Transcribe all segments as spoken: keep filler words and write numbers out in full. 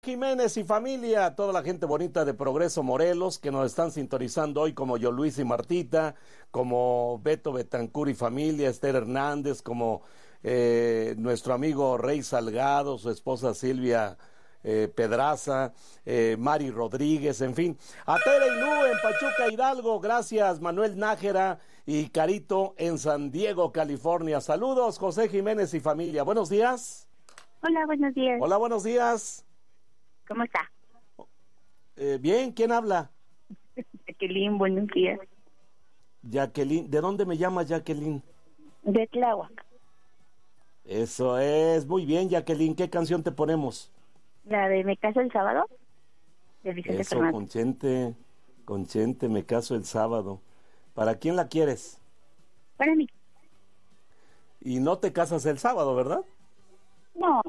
Jiménez y familia, toda la gente bonita de Progreso Morelos que nos están sintonizando hoy, como yo Luis y Martita, como Beto Betancur y familia, Esther Hernández, como eh, nuestro amigo Rey Salgado, su esposa Silvia eh, Pedraza, eh, Mari Rodríguez, en fin, a Tere y Lu en Pachuca, Hidalgo, gracias Manuel Nájera y Carito en San Diego, California. Saludos, José Jiménez y familia, buenos días. Hola, buenos días. Hola, buenos días. ¿Cómo está? Eh, bien, ¿quién habla? Jacqueline, buenos días. Jacqueline, ¿de dónde me llama Jacqueline? De Tláhuac. Eso es, muy bien Jacqueline, ¿qué canción te ponemos? La de Me caso el sábado, de Vicente Eso, Fernández. con Chente, con Chente, Me caso el sábado. ¿Para quién la quieres? Para mí. Y no te casas el sábado, ¿verdad? No.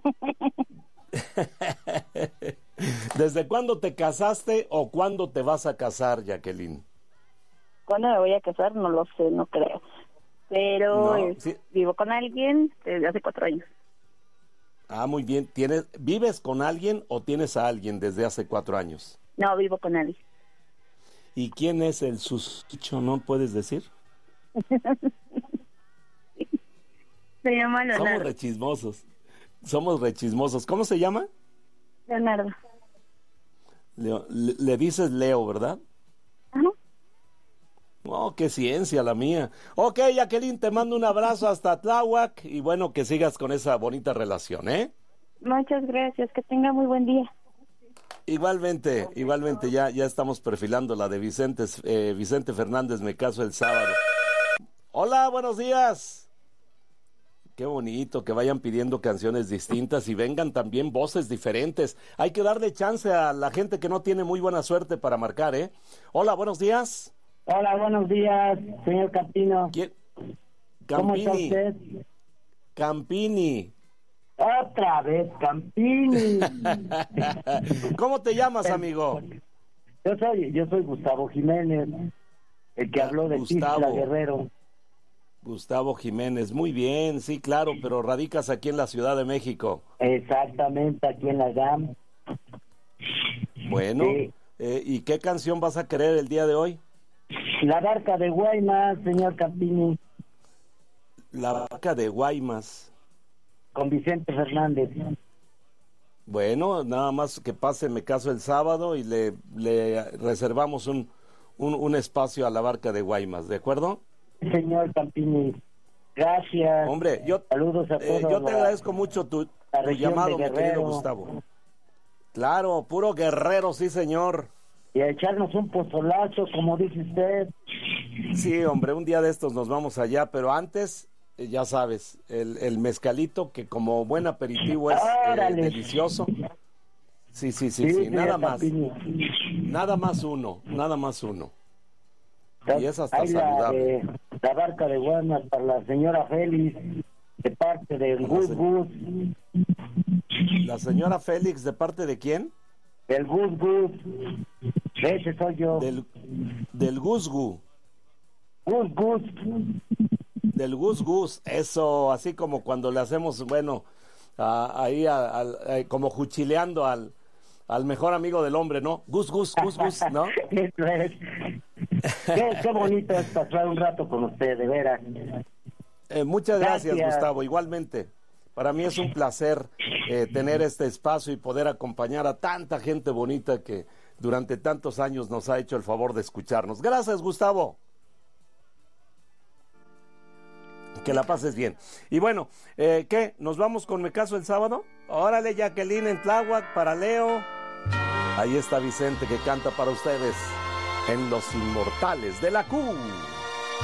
¿Desde cuándo te casaste o cuándo te vas a casar, Jacqueline? ¿Cuándo me voy a casar? No lo sé, no creo. Pero No, es, sí. vivo con alguien desde hace cuatro años. Ah, muy bien. ¿Tienes, ¿Vives con alguien o tienes a alguien desde hace cuatro años? No, vivo con alguien. ¿Y quién es el susodicho? ¿No puedes decir? Se llama Somos Leonardo. rechismosos. Somos rechismosos. ¿Cómo se llama? Leonardo. Leo, le, le dices Leo, ¿verdad? Ajá. Oh, qué ciencia la mía. Ok, Jacqueline, te mando un abrazo hasta Tláhuac y bueno, que sigas con esa bonita relación, ¿eh? Muchas gracias, que tenga muy buen día. Igualmente, igualmente, ya, ya estamos perfilando la de Vicente, eh, Vicente Fernández, Me caso el sábado. Hola, buenos días. Qué bonito que vayan pidiendo canciones distintas y vengan también voces diferentes. Hay que darle chance a la gente que no tiene muy buena suerte para marcar, ¿eh? Hola, buenos días. Hola, buenos días, señor Campino. ¿Quién? ¿Cómo está Campini. usted? Campini. Otra vez, Campini. ¿Cómo te llamas, amigo? Yo soy, yo soy Gustavo Jiménez, el que Ah, habló de Gustavo. Tixla Guerrero. Gustavo Jiménez, muy bien, sí, claro, pero radicas aquí en la Ciudad de México. Exactamente, aquí en la G A M. Bueno, Sí. eh, ¿y qué canción vas a querer el día de hoy? La barca de Guaymas, señor Campini, La vaca de Guaymas. con Vicente Fernández. Bueno, nada más que pase, me caso el sábado y le, le reservamos un, un, un espacio a la barca de Guaymas, ¿de acuerdo? Señor Campini, gracias. Hombre, yo, Saludos a eh, todos. yo te la- agradezco mucho tu, la tu región llamado, de mi querido Guerrero. Gustavo. Claro, puro guerrero, sí, señor. Y a echarnos un pozolazo, como dice usted. Sí, hombre, un día de estos nos vamos allá, pero antes, eh, ya sabes, el, el mezcalito, que como buen aperitivo es eh, Órale. delicioso. Sí, sí, sí, sí, señor nada más. Campini. Nada más uno, nada más uno. Y es hasta Hay la, saludable. de- la barca de Guaymas para la señora Félix, de parte del La Gus se- Gus. La señora Félix, ¿de parte de quién? Del Gus Gus. Ese soy yo. Del, del Guzgu, Gus Gus. del Gus Gus, eso, así como cuando le hacemos, bueno, a- ahí a- al- eh, como juchileando al, al mejor amigo del hombre, ¿no? Gus Gus, Gus Gus, ¿no? Eso es. Qué, qué bonito es pasar un rato con usted, de veras. Eh, muchas gracias, Gracias. Gustavo, igualmente. Para mí es un placer eh, tener este espacio y poder acompañar a tanta gente bonita que durante tantos años nos ha hecho el favor de escucharnos. Gracias, Gustavo. Que la pases bien. Y bueno, eh, ¿qué? ¿Nos vamos con Me caso el sábado? Órale, Jacqueline en Tláhuac para Leo. Ahí está Vicente que canta para ustedes en Los Inmortales de la Q.